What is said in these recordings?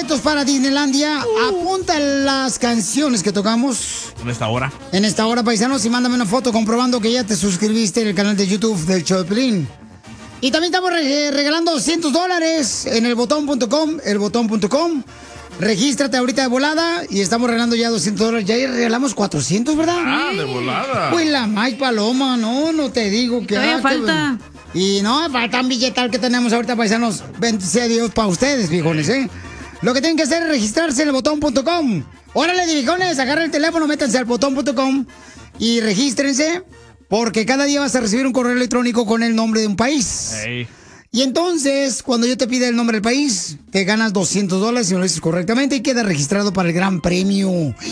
boletos para Disneylandia. Apunta las canciones que tocamos En esta hora. en esta hora, paisanos, y mándame una foto comprobando que ya te suscribiste en el canal de YouTube del show de Piolín. Y también estamos regalando $200 en elbotón.com. Regístrate ahorita de volada y estamos regalando ya $200. Ya regalamos 400, ¿verdad? Ah, de volada. Pues la más paloma, no te digo que... Todavía falta. Y no, falta un billetal que tenemos ahorita, paisanos. Bendito Dios para ustedes, viejones, ¿eh? Lo que tienen que hacer es registrarse en elbotón.com. Órale, viejones, agarren el teléfono, métanse al botón.com y regístrense, porque cada día vas a recibir un correo electrónico con el nombre de un país. Hey. Y entonces, cuando yo te pida el nombre del país, te ganas $200 si me lo dices correctamente y quedas registrado para el Gran Premio.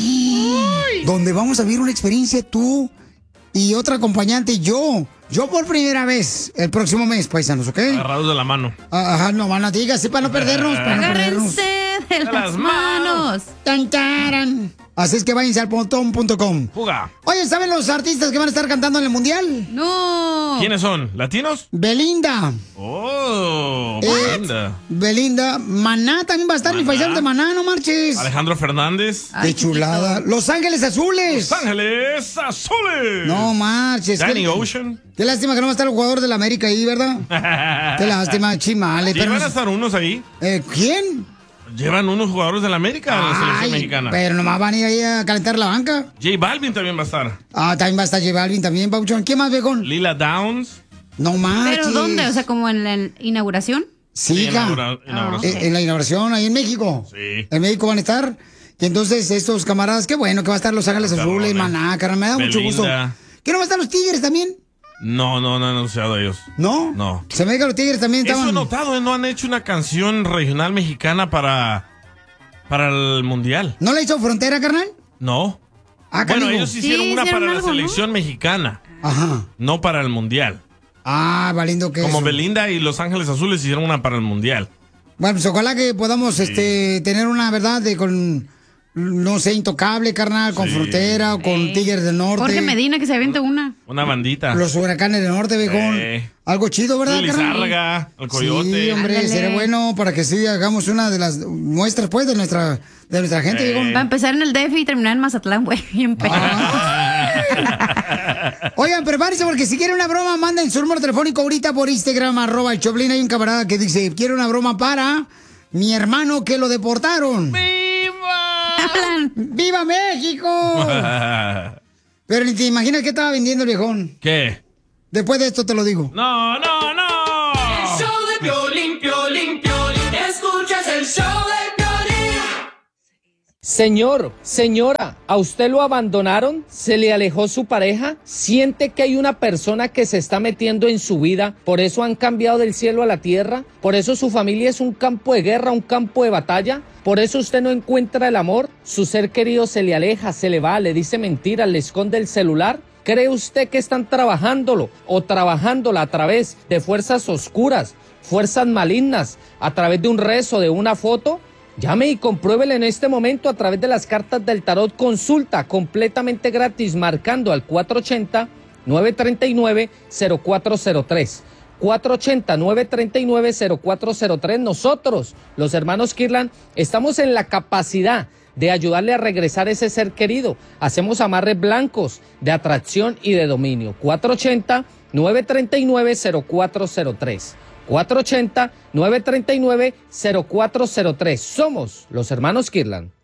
Donde vamos a vivir una experiencia tú y otra acompañante y yo. Yo por primera vez el próximo mes, paisanos, ¿ok? Agarrados de la mano. Ajá, no van a digas, sí, para no perdernos, Agárrense de las manos. Tan, taran. Así es que váyanse al botón.com. Fuga. Oye, ¿saben los artistas que van a estar cantando en el Mundial? No. ¿Quiénes son? ¿Latinos? Belinda. Oh, Belinda. Belinda. Maná también va a estar, mi paisano de Maná, no marches. Alejandro Fernández. Qué chulada. Los Ángeles Azules. Los Ángeles Azules. No marches. Danny Ocean. Qué lástima que no va a estar el jugador de la América ahí, ¿verdad? Qué lástima, chimales. Sí, pero van a estar unos ahí. ¿Quién? Llevan unos jugadores de la América a la selección mexicana. Pero nomás van a ir ahí a calentar la banca. J Balvin también va a estar. También va a estar J Balvin también, Pauchón. ¿Quién más, viejón? Lila Downs. No marches. ¿Pero dónde? O sea, como en la inauguración. Sí, En la inauguración. En la inauguración, ahí en México. Sí. En México van a estar. Y entonces estos camaradas, qué bueno que va a estar Los Ángeles Azules, Maná, carnal, me da mucho gusto. Belinda. ¿Qué no va a estar los Tigres también? No han anunciado ellos. ¿No? No. Se me diga los Tigres también Eso estaban... he notado, no han hecho una canción regional mexicana para el Mundial. ¿No le hizo Frontera, carnal? No. Ah, Bueno, canijo. ellos hicieron Sí, una hicieron para algo, la ¿no? selección mexicana, Ajá. no para el Mundial. Valiendo que Como eso. Belinda y Los Ángeles Azules hicieron una para el Mundial. Bueno, pues ojalá que podamos tener una verdad de con... No sé, Intocable, carnal, con Sí. Frontera o con Tigres del Norte. Jorge Medina, que se avienta una. Una bandita. Los Huracanes del Norte, viejón. Algo chido, ¿verdad, Lili carnal? Zárraga, el Coyote. Sí, hombre, Ándale. sería bueno para que sí hagamos una de las muestras, pues, de nuestra gente, viejón. Va a empezar en el DF y terminar en Mazatlán, güey. Bien pedo. Oigan, prepárense porque si quieren una broma, manden su número telefónico ahorita por Instagram, @el Choplin. Hay un camarada que dice, quiero una broma para mi hermano que lo deportaron. ¡Viva México! Pero ni te imaginas qué estaba vendiendo el viejón. ¿Qué? Después de esto te lo digo. No. El show de Piolín, Piolín, Piolín. Escuchas el show de Piolín. Señor, señora, ¿a usted lo abandonaron? ¿Se le alejó su pareja? ¿Siente que hay una persona que se está metiendo en su vida? ¿Por eso han cambiado del cielo a la tierra? ¿Por eso su familia es un campo de guerra, un campo de batalla? ¿Por eso usted no encuentra el amor? ¿Su ser querido se le aleja, se le va, le dice mentiras, le esconde el celular? ¿Cree usted que están trabajándolo o trabajándola a través de fuerzas oscuras, fuerzas malignas, a través de un rezo, de una foto? Llame y compruébele en este momento a través de las cartas del tarot. Consulta completamente gratis marcando al 480-939-0403. 480-939-0403. Nosotros, los hermanos Kirlan, estamos en la capacidad de ayudarle a regresar ese ser querido. Hacemos amarres blancos de atracción y de dominio. 480-939-0403. 480-939-0403. Somos los hermanos Kirlan.